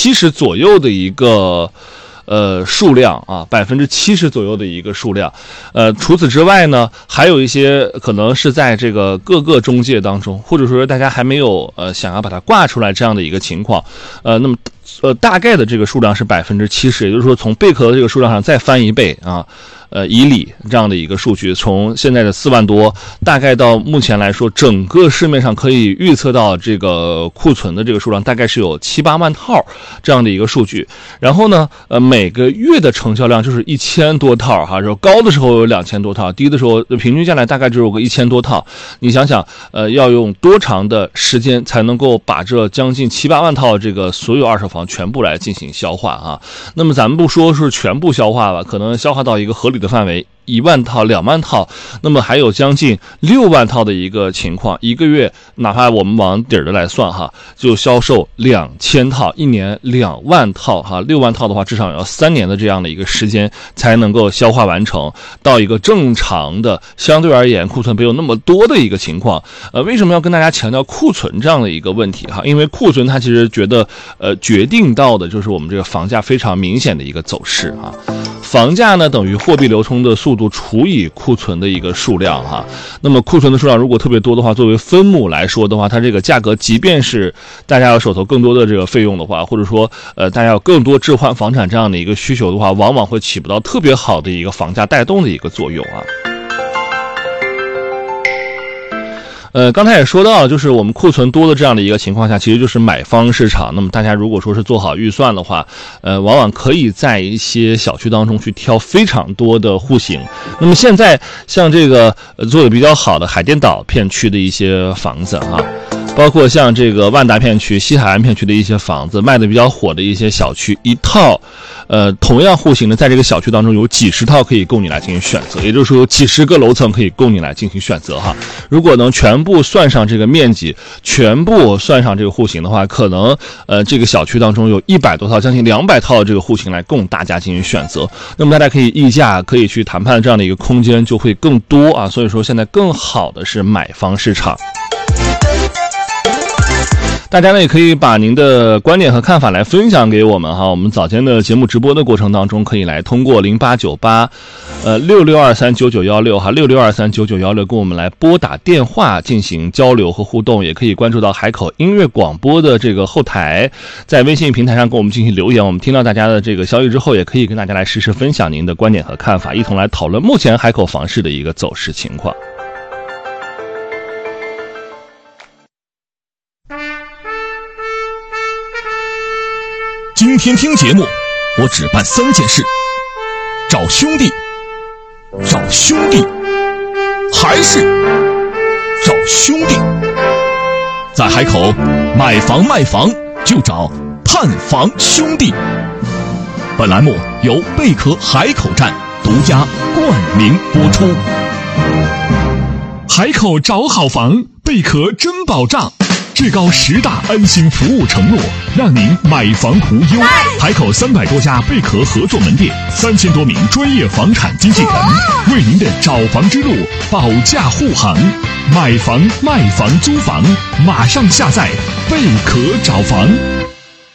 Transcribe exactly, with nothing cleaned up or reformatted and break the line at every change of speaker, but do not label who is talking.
七十左右的一个呃数量啊，百分之七十左右的一个数量。呃，除此之外呢，还有一些可能是在这个各个中介当中，或者说大家还没有呃想要把它挂出来这样的一个情况。呃，那么呃大概的这个数量是百分之七十，也就是说从贝壳的这个数量上再翻一倍啊。呃，以里这样的一个数据，从现在的四万多，大概到目前来说，整个市面上可以预测到这个库存的这个数量，大概是有七八万套这样的一个数据。然后呢，呃，每个月的成交量就是一千多套哈，然后高的时候有两千多套，低的时候平均下来大概只有个一千多套。你想想，呃，要用多长的时间才能够把这将近七八万套这个所有二手房全部来进行消化啊？那么咱们不说是全部消化吧，可能消化到一个合理的范围，一万套、两万套，那么还有将近六万套的一个情况，一个月哪怕我们往底儿的来算哈，就销售两千套，一年两万套哈，六万套的话，至少要三年的这样的一个时间才能够消化完成，到一个正常的相对而言库存没有那么多的一个情况。呃，为什么要跟大家强调库存这样的一个问题哈？因为库存它其实觉得呃决定到的就是我们这个房价非常明显的一个走势啊。房价呢等于货币流通的速度除以库存的一个数量哈，那么库存的数量如果特别多的话，作为分母来说的话，它这个价格即便是大家要手头更多的这个费用的话，或者说呃大家有更多置换房产这样的一个需求的话，往往会起不到特别好的一个房价带动的一个作用啊。呃，刚才也说到了，就是我们库存多的这样的一个情况下，其实就是买方市场。那么大家如果说是做好预算的话，呃，往往可以在一些小区当中去挑非常多的户型。那么现在像这个、呃、做的比较好的海淀岛片区的一些房子啊，包括像这个万达片区、西海岸片区的一些房子，卖的比较火的一些小区，一套呃同样户型的，在这个小区当中有几十套可以供你来进行选择，也就是说有几十个楼层可以供你来进行选择哈。如果能全部算上这个面积，全部算上这个户型的话，可能呃这个小区当中有一百多套，将近两百套这个户型来供大家进行选择。那么大家可以议价，可以去谈判，这样的一个空间就会更多啊。所以说现在更好的是买方市场。大家呢也可以把您的观点和看法来分享给我们哈。我们早间的节目直播的过程当中，可以来通过零八九八呃六六二三九九一六哈六六二三九九一六跟我们来拨打电话进行交流和互动，也可以关注到海口音乐广播的这个后台，在微信平台上跟我们进行留言。我们听到大家的这个消息之后，也可以跟大家来实时分享您的观点和看法，一同来讨论目前海口房市的一个走势情况。
今天听节目，我只办三件事：找兄弟，找兄弟，还是找兄弟。在海口买房卖房就找探房兄弟。本栏目由贝壳海口站独家冠名播出。海口找好房，贝壳真保障。至高十大安心服务承诺，让您买房无忧。海口三百多家贝壳合作门店，三千多名专业房产经纪人，为您的找房之路保驾护航。买房、卖房、租房，马上下载贝壳找房。